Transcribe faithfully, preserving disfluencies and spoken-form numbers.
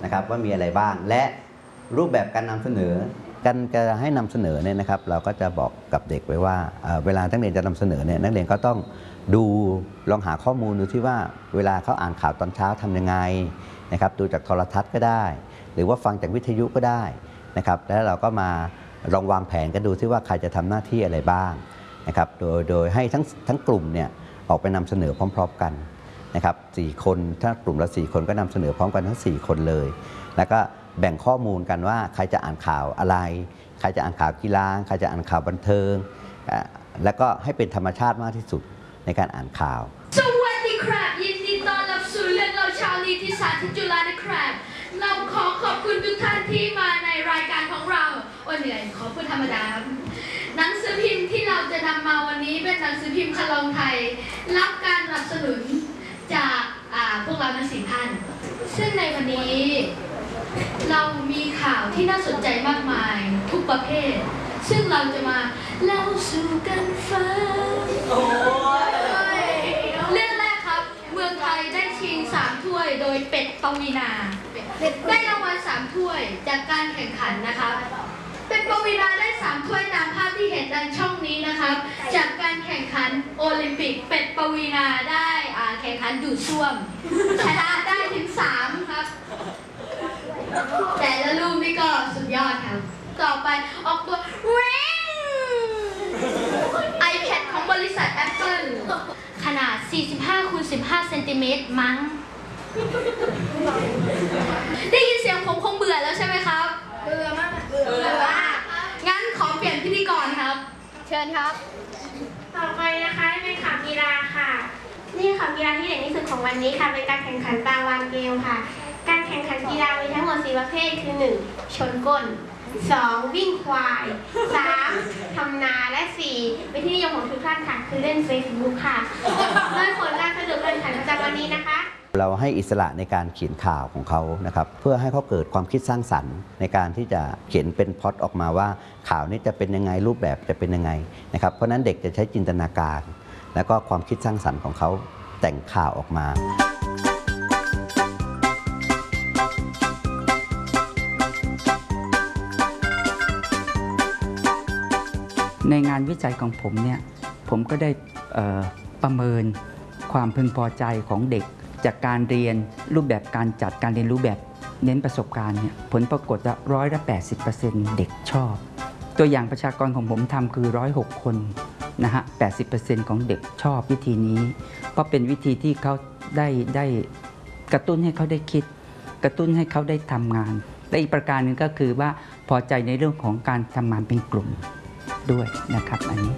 นะครับว่ามีอะไรบ้างและรูปแบบการนำเสนอการจะให้นำเสนอเนี่ยนะครับเราก็จะบอกกับเด็กไว้ว่าเวลานักเรียนจะนำเสนอเนี่ยนักเรียนก็ต้องดูลองหาข้อมูลดูที่ว่าเวลาเขาอ่านข่าวตอนเช้าทำยังไงนะครับดูจากโทรทัศน์ก็ได้หรือว่าฟังจากวิทยุก็ได้นะครับแล้วเราก็มาลองวางแผนกันดูที่ว่าใครจะทำหน้าที่อะไรบ้างนะครับโดยโดยให้ทั้งทั้งกลุ่มเนี่ยออกไปนำเสนอพร้อมๆกันนะครับสี่คนถ้ากลุ่มละสี่คนก็นำเสนอพร้อมกันทั้งสี่คนเลยแล้วก็แบ่งข้อมูลกันว่าใครจะอ่านข่าวอะไรใครจะอ่านข่าวกีฬาใครจะอ่านข่าวบันเทิงแล้วก็ให้เป็นธรรมชาติมากที่สุดในการอ่านข่าวสวัสดีครับยินดีต้อนรับสู่เรื่องเราชาวนิติศาสตร์ที่จุฬานะครับเราขอขอบคุณทุกท่านที่มาในรายการของเราโอ้เหนื่อยขอพูดธรรมดาครับหนังสือพิมพ์ที่เราจะนำมาวันนี้เป็นหนังสือพิมพ์คลองไทยรับการสนับสนุนจากพวกเราทั้งสี่ท่านซึ่งในวันนี้เรามีข่าวที่น่าสนใจมากมายทุกประเภทซึ่งเราจะมาเล่าสู่กันฟังเรื่องแรกครับเมืองไทยได้ชิงสามถ้วยโดยเป็ดปวีณาได้รางวัลสามถ้วยจากการแข่งขันนะครับเป็ดปวีณาได้สามถ้วยตามภาพที่เห็นดังช่องนี้นะครับจากการแข่งขันโอลิมปิกเป็ดปวีณาได้แข่งขันดูดซ่วมชนะได้ถึงสามครับแต่ละลูกนี่ก็สุดยอดครับต่อไปออกตัวเร่ง iPad ของบริษัท Apple ขนาด สี่สิบห้าคูณสิบห้า เซนติเมตรมั้งได้ยินเสียงผมคงเบื่อแล้วใช่ไหมครับเบื่อมากเบื่อมากงั้นขอเปลี่ยนพิธีกรครับเชิญครับต่อไปนะคะเป็นข่าวกีฬาค่ะนี่ข่าวกีฬาที่เด่นที่สุดของวันนี้ค่ะเป็นการแข่งขันปลาวานเกมค่ะการแข่งขันกีฬามีทั้งหมดสี่ประเภทคือ หนึ่ง ชนก้น สอง วิ่งควาย สาม ทำนา และ สี่ เป็นที่นิยมของทุกท่านค่ะคือเล่น เฟซบุ๊ก ค่ะโดยผลการสรุปการแข่งขันประจำวันนี้นะคะเราให้อิสระในการเขียนข่าวของเขานะครับเพื่อให้เขาเกิดความคิดสร้างสรรค์ในการที่จะเขียนเป็นพล็อตออกมาว่าข่าวนี้จะเป็นยังไงรูปแบบจะเป็นยังไงนะครับเพราะนั้นเด็กจะใช้จินตนาการแล้วก็ความคิดสร้างสรรค์ของเขาแต่งข่าวออกมาในงานวิจัยของผมเนี่ยผมก็ได้ประเมินความพึงพอใจของเด็กจากการเรียนรูปแบบการจัดการเรียนรู้แบบเน้นประสบการณ์เนี่ยผลปรากฏว่าร้อยละแปดสิบเปอร์เซ็นต์เด็กชอบตัวอย่างประชากรของผมทำคือร้อยหกคนนะฮะแปดสิบเปอร์เซ็นต์ของเด็กชอบวิธีนี้เพราะเป็นวิธีที่เขาได้ได้กระตุ้นให้เขาได้คิดกระตุ้นให้เขาได้ทำงานและอีกประการหนึ่งก็คือว่าพอใจในเรื่องของการทำงานเป็นกลุ่มด้วยนะครับอันนี้